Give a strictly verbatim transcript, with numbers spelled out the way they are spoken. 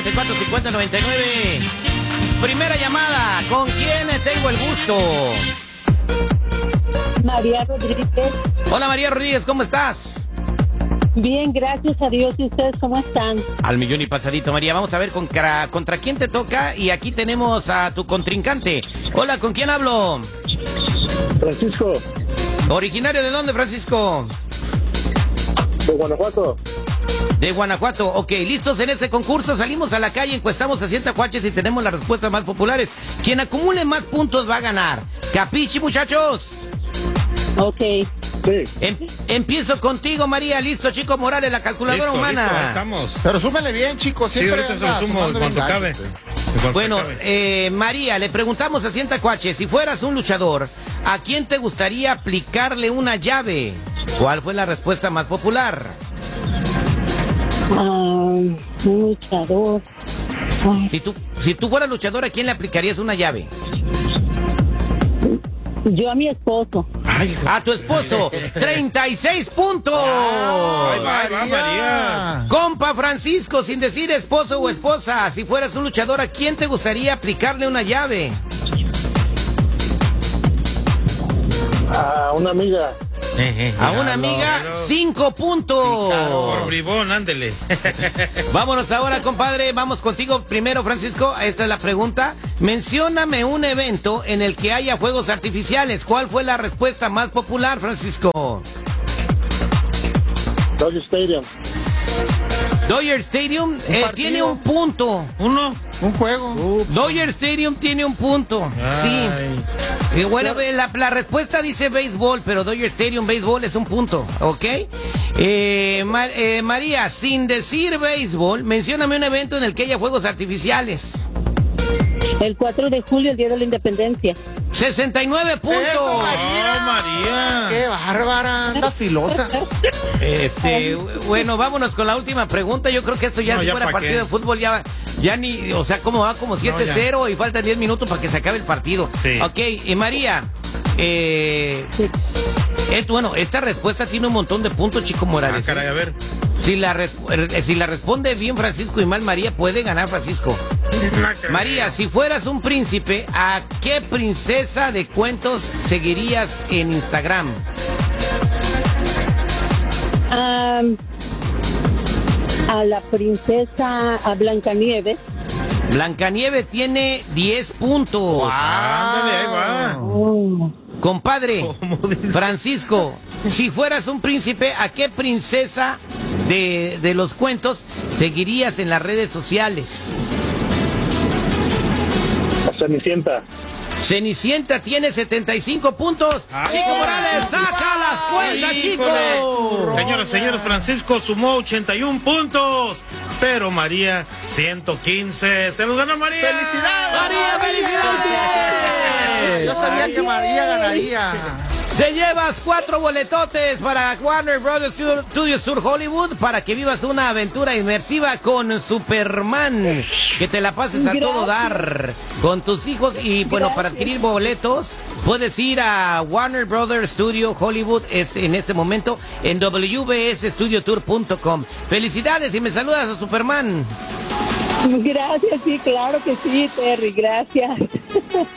noventa y cuatro, cincuenta, noventa y nueve. Primera llamada, ¿con quién tengo el gusto? María Rodríguez. Hola María Rodríguez, ¿cómo estás? Bien, gracias a Dios. ¿Y ustedes cómo están? Al millón y pasadito, María. Vamos a ver contra, contra quién te toca. Y aquí tenemos a tu contrincante. Hola, ¿con quién hablo? Francisco. ¿Originario de dónde, Francisco? De Guanajuato. De Guanajuato. Ok, listos en este concurso. Salimos a la calle, encuestamos a cien tacuaches y tenemos las respuestas más populares. Quien acumule más puntos va a ganar. ¿Capichi, muchachos? Ok. Sí. Em, empiezo contigo, María. Listo, Chico Morales, la calculadora Listo, humana. listo, estamos. Pero súmele bien, chicos. Sí, Siempre ahorita se anda lo sumo sumando en cuanto bien cabe. gacho, pues. En cuanto Bueno, acabe. eh, María, le preguntamos a cien tacuaches, si fueras un luchador, ¿a quién te gustaría aplicarle una llave? ¿Cuál fue la respuesta más popular? Ah, un luchador. Ay, Si tú, si tú fueras luchador, ¿a quién le aplicarías una llave? yo a mi esposo. Ay, A tu esposo, treinta y seis puntos. Ahí va, ahí va, María. Compa Francisco, sin decir esposo o esposa, si fueras un luchador, ¿a quién te gustaría aplicarle una llave? A una amiga. A una amiga, pero- cinco puntos. Por bribón, ándele. Vámonos ahora, compadre. Vamos contigo primero, Francisco. Esta es la pregunta. Mencióname un evento en el que haya fuegos artificiales. ¿Cuál fue la respuesta más popular, Francisco? Dodger Stadium. Dodger Stadium eh, partido. tiene un punto. Uno. Un juego. Dodger Stadium tiene un punto. Sí. Ay. Y bueno, la, la respuesta dice béisbol, pero Dodger Stadium, béisbol es un punto, ¿ok? Eh, Ma- eh, María, sin decir béisbol, mencióname un evento en el que haya fuegos artificiales. El cuatro de julio, el Día de la Independencia. sesenta y nueve puntos. Eso, María. Oh, María. Qué bárbara, anda filosa. Este, bueno, vámonos con la última pregunta. Yo creo que esto ya No, si ya fuera pa' partido qué. de fútbol ya, ya ni, o sea, como va como siete cero y faltan diez minutos para que se acabe el partido. Sí. Ok, y María, eh, Sí. es, bueno, esta respuesta tiene un montón de puntos, Chico Ah, Morales. caray, a ver. Si la, res- eh, si la responde bien Francisco y mal María, puede ganar Francisco. María, si fueras un príncipe, ¿a qué princesa de cuentos seguirías en Instagram? Ah, a la princesa, a Blancanieves. Blancanieves tiene diez puntos. Ándale, ahí va. Oh. Compadre, ¿Cómo dice? Francisco, si fueras un príncipe, ¿a qué princesa de, de los cuentos seguirías en las redes sociales? A Cenicienta. Cenicienta tiene setenta y cinco puntos. Ay, Chico ay, Morales, saca las cuentas, Híjole. chico. Señoras y señores, Francisco sumó ochenta y un puntos, pero María ciento quince. ¡Se los ganó María! ¡Felicidades! María, felicidades. Yo sabía que María ganaría. Te llevas cuatro boletotes para Warner Brothers Studios Tour Hollywood para que vivas una aventura inmersiva con Superman. Que te la pases a Gracias. todo dar con tus hijos. Y bueno, Gracias. para adquirir boletos puedes ir a Warner Brothers Studio Hollywood es- en este momento en w b s studio tour punto com. Felicidades y me saludas a Superman. Gracias, sí, claro que sí, Terry, gracias.